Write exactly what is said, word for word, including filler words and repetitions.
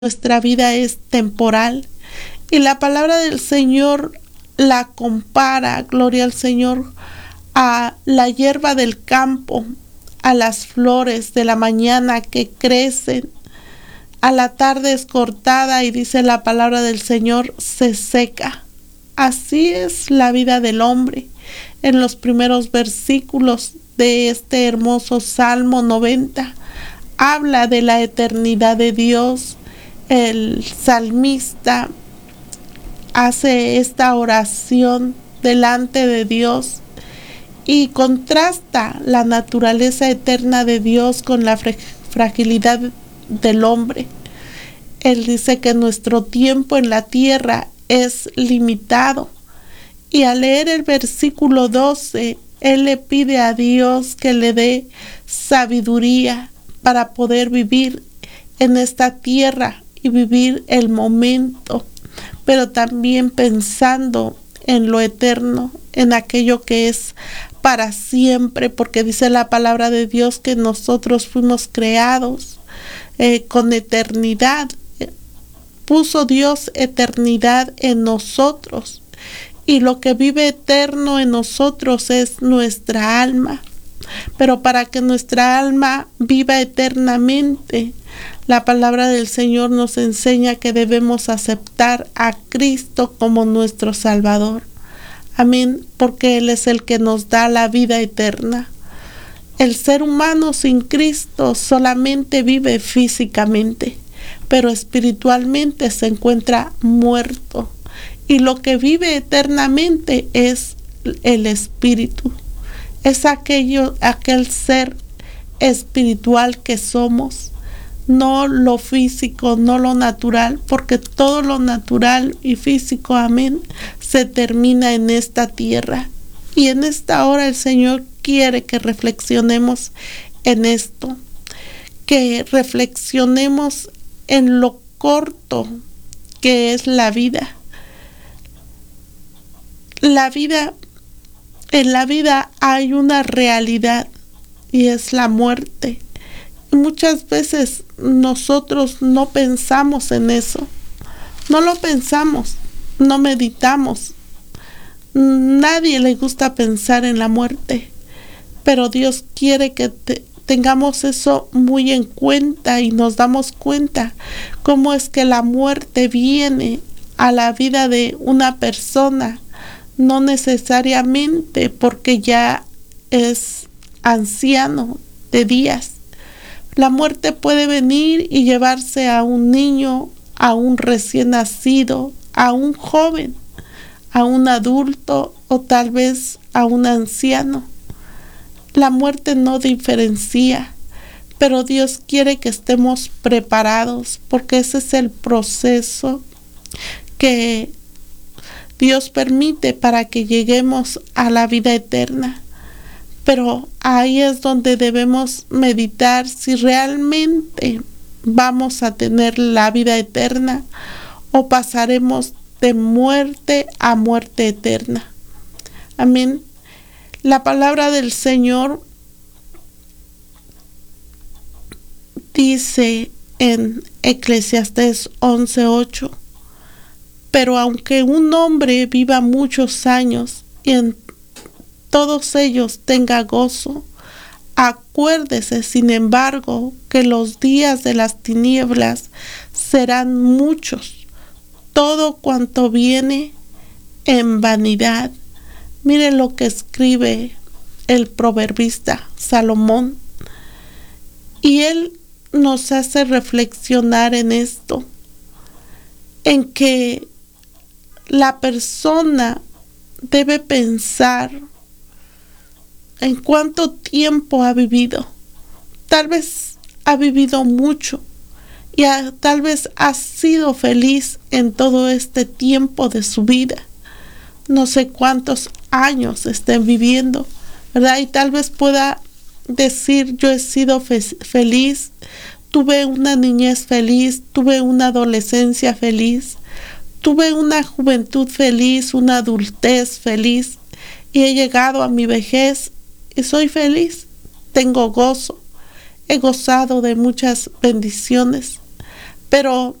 nuestra vida es temporal. Y la palabra del Señor la compara, gloria al Señor, a la hierba del campo, a las flores de la mañana que crecen, a la tarde es cortada y dice la palabra del Señor, se seca. Así es la vida del hombre. En los primeros versículos de este hermoso Salmo noventa, habla de la eternidad de Dios. El salmista hace esta oración delante de Dios y contrasta la naturaleza eterna de Dios con la fragilidad del hombre. Él dice que nuestro tiempo en la tierra es limitado. Y al leer el versículo doce, él le pide a Dios que le dé sabiduría para poder vivir en esta tierra y vivir el momento, pero también pensando en lo eterno, en aquello que es para siempre, porque dice la palabra de Dios que nosotros fuimos creados eh, con eternidad. Puso Dios eternidad en nosotros y lo que vive eterno en nosotros es nuestra alma. Pero para que nuestra alma viva eternamente, la palabra del Señor nos enseña que debemos aceptar a Cristo como nuestro Salvador. Amén, porque Él es el que nos da la vida eterna. El ser humano sin Cristo solamente vive físicamente, pero espiritualmente se encuentra muerto. Y lo que vive eternamente es el Espíritu. Es aquello, aquel ser espiritual que somos, no lo físico, no lo natural, porque todo lo natural y físico, amén, se termina en esta tierra. Y en esta hora el Señor quiere que reflexionemos en esto, que reflexionemos en lo corto que es la vida. La vida En la vida hay una realidad y es la muerte. Y muchas veces nosotros no pensamos en eso. No lo pensamos, no meditamos. Nadie le gusta pensar en la muerte, pero Dios quiere que te, tengamos eso muy en cuenta y nos damos cuenta cómo es que la muerte viene a la vida de una persona. No necesariamente porque ya es anciano de días. La muerte puede venir y llevarse a un niño, a un recién nacido, a un joven, a un adulto o tal vez a un anciano. La muerte no diferencia, pero Dios quiere que estemos preparados porque ese es el proceso que Dios permite para que lleguemos a la vida eterna. Pero ahí es donde debemos meditar si realmente vamos a tener la vida eterna o pasaremos de muerte a muerte eterna. Amén. La palabra del Señor dice en Eclesiastés once ocho, pero aunque un hombre viva muchos años y en todos ellos tenga gozo, acuérdese, sin embargo, que los días de las tinieblas serán muchos. Todo cuanto viene en vanidad. Mire lo que escribe el proverbista Salomón. Y él nos hace reflexionar en esto, en que la persona debe pensar en cuánto tiempo ha vivido. Tal vez ha vivido mucho y ha, tal vez ha sido feliz en todo este tiempo de su vida. No sé cuántos años estén viviendo, ¿verdad? Y tal vez pueda decir, yo he sido fe- feliz, tuve una niñez feliz, tuve una adolescencia feliz, tuve una juventud feliz, una adultez feliz y he llegado a mi vejez y soy feliz, tengo gozo, he gozado de muchas bendiciones, pero